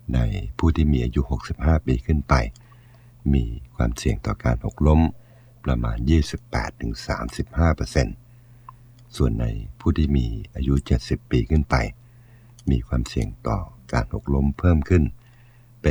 ในผู้ที่มีอายุ65 ปีขึ้นไปมีความเสี่ยงต่อการหกล้มประมาณ 28-35% ส่วนในผู้ที่มีอายุ70 ปีขึ้นไปมีความเสี่ยงต่อการหกล้มเพิ่มขึ้นเป็น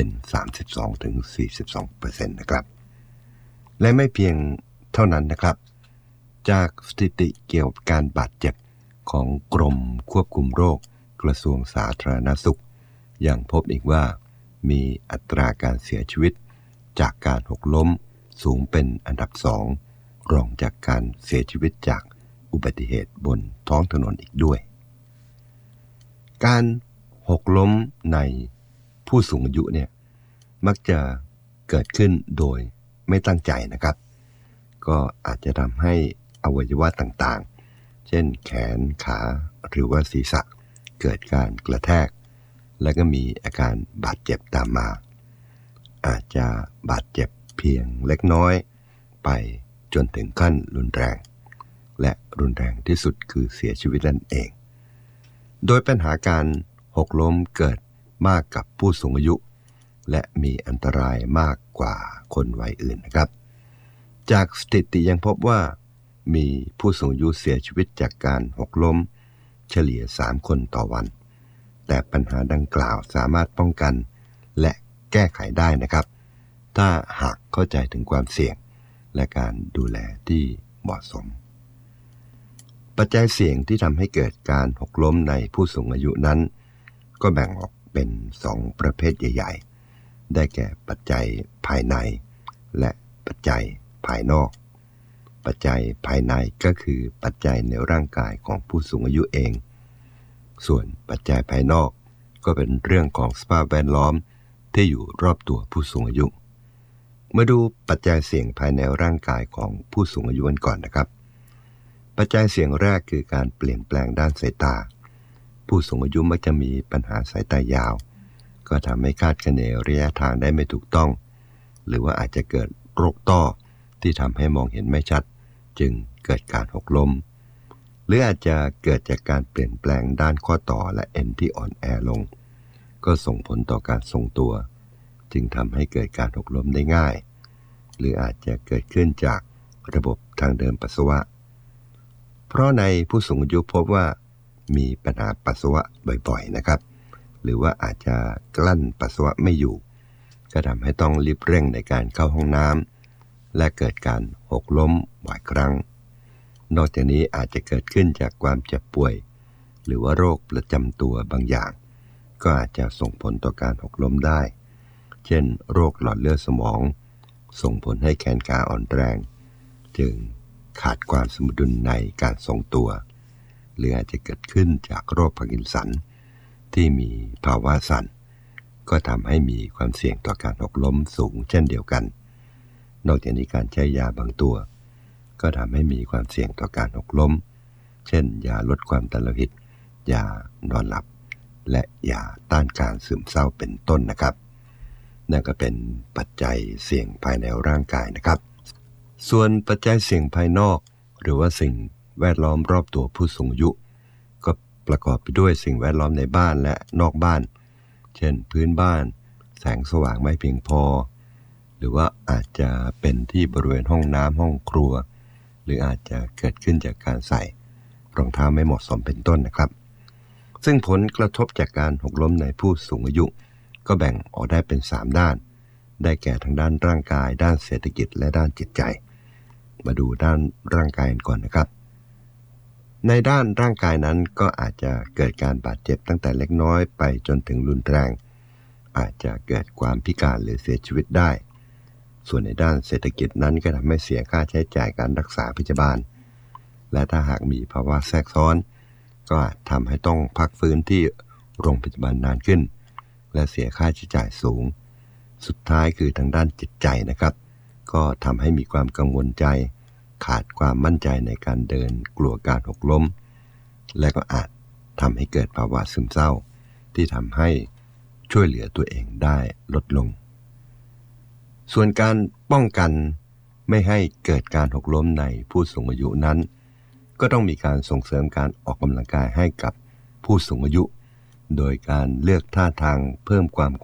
32-42% นะครับและไม่เพียงเท่านั้นนะครับจากสถิติเกี่ยวกับการบาดเจ็บของกรมควบคุมโรคกระทรวงสาธารณสุขยังพบอีกว่ามีอัตราการเสียชีวิตจากการหกล้มสูงเป็นอันดับ2รองจากการเสียชีวิตจากอุบัติเหตุบนท้องถนนอีกด้วยการหกล้มในผู้สูงอายุเนี่ยมักจะเกิดขึ้นโดยไม่ตั้งใจนะครับก็อาจจะทำให้อวัยวะต่างๆเช่นแขนขาหรือว่าศีรษะเกิดการกระแทกและก็มีอาการบาดเจ็บตามมาอาจจะบาดเจ็บเพียงเล็กน้อยไปจนถึงขั้นรุนแรงและรุนแรงที่สุดคือเสียชีวิตนั่นเองโดยปัญหาการหกล้มเกิดมากกับผู้สูงอายุและมีอันตรายมากกว่าคนวัยอื่นนะครับจากสถิติยังพบว่ามีผู้สูงอายุเสียชีวิตจากการหกล้มเฉลี่ย3 คนต่อวันแต่ปัญหาดังกล่าวสามารถป้องกันและแก้ไขได้นะครับถ้าหากเข้าใจถึงความเสี่ยงและการดูแลที่เหมาะสมปัจจัยเสี่ยงที่ทำให้เกิดการหกล้มในผู้สูงอายุนั้นก็แบ่งออกเป็น2 ประเภทใหญ่ๆได้แก่ปัจจัยภายในและปัจจัยภายนอกปัจจัยภายในก็คือปัจจัยในร่างกายของผู้สูงอายุเองส่วนปัจจัยภายนอกก็เป็นเรื่องของสภาพแวดล้อมที่อยู่รอบตัวผู้สูงอายุมาดูปัจจัยเสี่ยงภายในร่างกายของผู้สูงอายุกันก่อนนะครับปัจจัยเสี่ยงแรกคือการเปลี่ยนแปลงด้านสายตาผู้สูงอายุมักจะมีปัญหาสายตายาวก็ทำให้คาดคะเนระยะทางได้ไม่ถูกต้องหรือว่าอาจจะเกิดโรคต้อที่ทำให้มองเห็นไม่ชัดจึงเกิดการหกล้มหรืออาจจะเกิดจากการเปลี่ยนแปลงด้านข้อต่อและเอ็นที่อ่อนแอลงก็ส่งผลต่อการทรงตัวจึงทำให้เกิดการหกล้มได้ง่ายหรืออาจจะเกิดขึ้นจากระบบทางเดินปัสสาวะเพราะในผู้สูงอายุพบว่ามีปัญหาปัสสาวะบ่อยๆนะครับหรือว่าอาจจะกลั้นปัสสาวะไม่อยู่ก็ทำให้ต้องรีบเร่งในการเข้าห้องน้ำและเกิดการหกล้มบ่อยครั้งนอกจากนี้อาจจะเกิดขึ้นจากความเจ็บป่วยหรือว่าโรคประจำตัวบางอย่างก็อาจจะส่งผลต่อการหกล้มได้เช่นโรคหลอดเลือดสมองส่งผลให้แขนขาอ่อนแรงจึงขาดความสมดุลในการทรงตัวหรืออาจจะเกิดขึ้นจากโรคพาร์กินสันที่มีภาวะสั่นก็ทำให้มีความเสี่ยงต่อการหกล้มสูงเช่นเดียวกันนอกจากนี้การใช้ยาบางตัวก็ทำให้มีความเสี่ยงต่อการหกล้มเช่นยาลดความดันโลหิตยานอนหลับและยาต้านการซึมเศร้าเป็นต้นนะครับนั่นก็เป็นปัจจัยเสี่ยงภายในร่างกายนะครับส่วนปัจจัยเสี่ยงภายนอกหรือว่าสิ่งแวดล้อมรอบตัวผู้สูงอายุก็ประกอบไปด้วยสิ่งแวดล้อมในบ้านและนอกบ้านเช่นพื้นบ้านแสงสว่างไม่เพียงพอหรือว่าอาจจะเป็นที่บริเวณห้องน้ำห้องครัวหรืออาจจะเกิดขึ้นจากการใส่รองเท้าไม่เหมาะสมเป็นต้นนะครับซึ่งผลกระทบจากการหกล้มในผู้สูงอายุก็แบ่งออกได้เป็น3 ด้านได้แก่ทางด้านร่างกายด้านเศรษฐกิจและด้านจิตใจมาดูด้านร่างกายก่อนนะครับในด้านร่างกายนั้นก็อาจจะเกิดการบาดเจ็บตั้งแต่เล็กน้อยไปจนถึงรุนแรงอาจจะเกิดความพิการหรือเสียชีวิตได้ส่วนในด้านเศรษฐกิจนั้นก็ทำให้เสียค่าใช้จ่ายการรักษาพยาบาลและถ้าหากมีภาวะแทรกซ้อนก็อาจทำให้ต้องพักฟื้นที่โรงพยาบาลนานขึ้นและเสียค่าใช้จ่ายสูงสุดท้ายคือทางด้านจิตใจนะครับก็ทำให้มีความกังวลใจขาดความมั่นใจในการเดินกลัวการหกล้มและก็อาจทำให้เกิดภาวะซึมเศร้าที่ทำให้ช่วยเหลือตัวเองได้ลดลงส่วนการป้องกันไม่ให้เกิดการหกล้มในผู้สูงอายุนั้นก็ต้องมีการส่งเสริมการออกกำลังกายให้กับผู้สูงอายุโดยการเลือกท่าทางเพิ่มความ